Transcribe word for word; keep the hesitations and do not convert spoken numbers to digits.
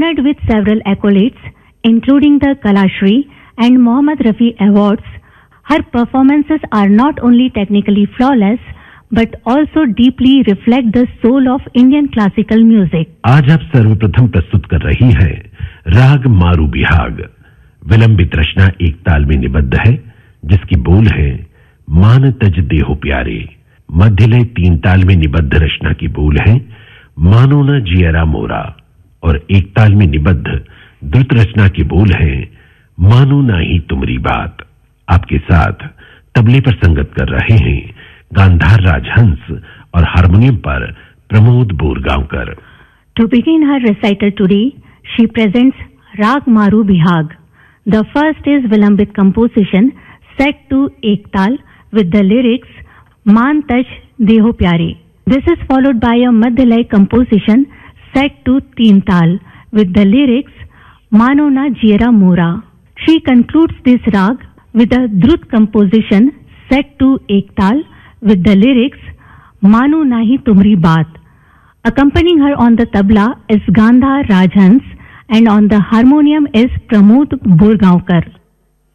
Honored with several accolades, including the Kalashri and Mohammad Rafi Awards, her performances are not only technically flawless, but also deeply reflect the soul of Indian classical music. आज आप सर्वप्रथम प्रस्तुत कर रही हैं राग मारू बिहाग। विलंबित रचना एक ताल में निबद्ध है, जिसकी बोल है मान तज देहो प्यारे। मध्यलय तीन ताल में निबद्ध रचना की बोल है मानो न जियरा मोरा, और एक ताल में निबद्ध द्रुत रचना की बोल है मानो ना ही तुमरी बात। आपके साथ तबले पर संगत कर रहे हैं गांधार राजहंस और हारमोनियम पर Pramod Borgaonkar. To begin her recital today, she presents Rag Maru Bihag. The first is Vilambit composition set to Ek Tal with the lyrics Maan Taj Deho Pyare. This is followed by a Madhyalay composition set to Teen Tal with the lyrics Mano Na Jiera Mora. She concludes this rag with a Drut composition set to Ek Tal with the lyrics Manu Nahi Tumri Baat. Accompanying her on the tabla is Gandhar Rajhans and on the harmonium is Pramod Borgaonkar.